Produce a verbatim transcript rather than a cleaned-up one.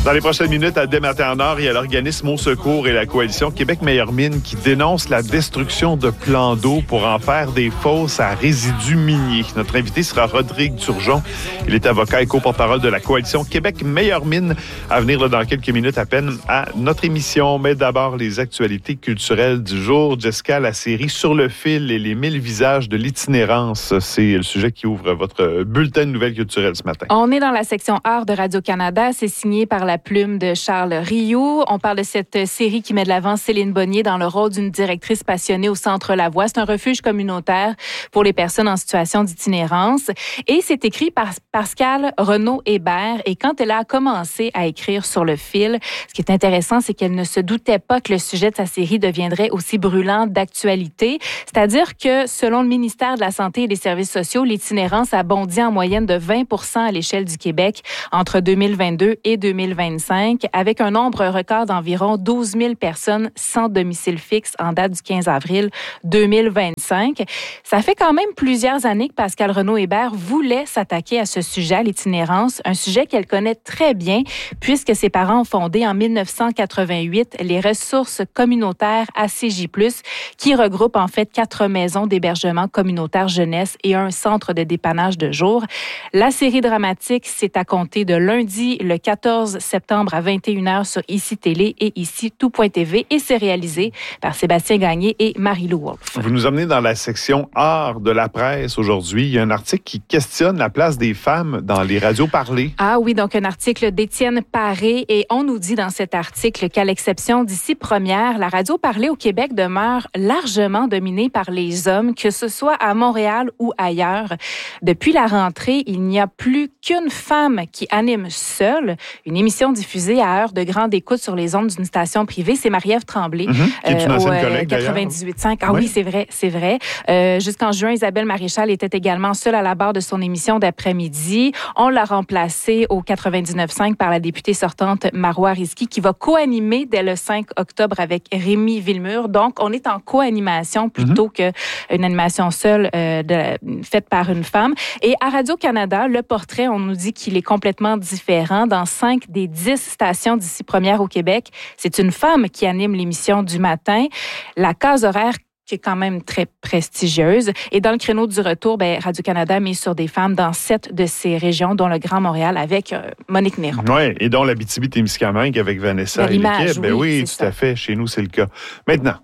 Dans les prochaines minutes, à Dès matin en Or, il y a l'organisme Au Secours et la coalition Québec Meilleure Mine qui dénoncent la destruction de plans d'eau pour en faire des fosses à résidus miniers. Notre invité sera Rodrigue Turgeon. Il est avocat et co-porte-parole de la coalition Québec Meilleure Mine. À venir là, dans quelques minutes à peine à notre émission. Mais d'abord, les actualités culturelles du jour. Jessica, la série Sur le fil et les mille visages de l'itinérance, c'est le sujet qui ouvre votre bulletin de nouvelles culturelles ce matin. On est dans la section art de Radio-Canada. C'est signé par la plume de Charles Rioux. On parle de cette série qui met de l'avant Céline Bonnier dans le rôle d'une directrice passionnée au Centre La Voix. C'est un refuge communautaire pour les personnes en situation d'itinérance. Et c'est écrit par Pascale Renaud-Hébert. Et quand elle a commencé à écrire Sur le fil, ce qui est intéressant, c'est qu'elle ne se doutait pas que le sujet de sa série deviendrait aussi brûlant d'actualité. C'est-à-dire que, selon le ministère de la Santé et des Services sociaux, l'itinérance a bondi en moyenne de vingt pour cent à l'échelle du Québec entre deux mille vingt-deux et deux mille vingt-cinq, avec un nombre record d'environ douze mille personnes sans domicile fixe en date du quinze avril deux mille vingt-cinq. Ça fait quand même plusieurs années que Pascale Renaud-Hébert voulait s'attaquer à ce sujet, à l'itinérance, un sujet qu'elle connaît très bien puisque ses parents ont fondé en dix-neuf cent quatre-vingt-huit les ressources communautaires A C J plus, qui regroupent en fait quatre maisons d'hébergement communautaire jeunesse et un centre de dépannage de jour. La série dramatique, c'est à compter de lundi le quatorze septembre à vingt et une heures sur Ici Télé et Ici Tout point T V et c'est réalisé par Sébastien Gagné et Marie-Lou Wolfe. Vous nous emmenez dans la section art de la presse aujourd'hui. Il y a un article qui questionne la place des femmes dans les radios parlées. Ah oui, donc un article d'Étienne Paré et on nous dit dans cet article qu'à l'exception d'Ici Première, la radio parlée au Québec demeure largement dominée par les hommes, que ce soit à Montréal ou ailleurs. Depuis la rentrée, il n'y a plus qu'une femme qui anime seule une émission diffusée à heure de grande écoute sur les ondes d'une station privée. C'est Marie-Ève Tremblay. Mm-hmm, qui est une ancienne euh, collègue, quatre-vingt-dix-huit virgule cinq. Ah oui, oui, c'est vrai, c'est vrai. Euh, jusqu'en juin, Isabelle Maréchal était également seule à la barre de son émission d'après-midi. On l'a remplacée au quatre-vingt-dix-neuf virgule cinq par la députée sortante Marois Risky, qui va co-animer dès le cinq octobre avec Rémi Villemur. Donc, on est en co-animation plutôt mm-hmm. qu'une animation seule euh, de, faite par une femme. Et à Radio-Canada, le portrait, on nous dit qu'il est complètement différent. Dans cinq des dix stations d'Ici Première au Québec, c'est une femme qui anime l'émission du matin. La case horaire qui est quand même très prestigieuse. Et dans le créneau du retour, ben, Radio-Canada mise sur des femmes dans sept de ces régions, dont le Grand Montréal, avec euh, Monique Néron. Oui, et dont l'Abitibi-Témiscamingue avec Vanessa et l'équipe. Ben oui, oui tout ça. à fait. Chez nous, c'est le cas. Maintenant,